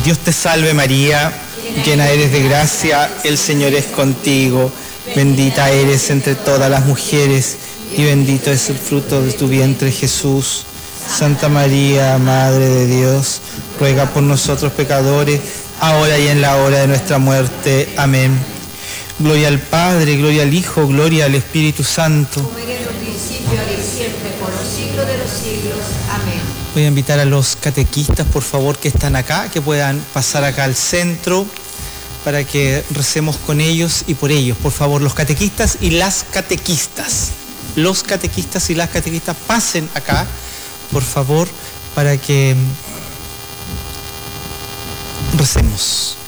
Dios te salve María, llena eres de gracia, el Señor es contigo. Bendita eres entre todas las mujeres y bendito es el fruto de tu vientre Jesús. Santa María, Madre de Dios, ruega por nosotros pecadores, ahora y en la hora de nuestra muerte. Amén. Gloria al Padre, gloria al Hijo, gloria al Espíritu Santo. Como era en un principio, ahora y siempre, por los siglos de los siglos. Amén. Voy a invitar a los catequistas, por favor, que están acá, que puedan pasar acá al centro para que recemos con ellos y por ellos. Por favor, los catequistas y las catequistas. Los catequistas y las catequistas pasen acá, por favor, para que recemos.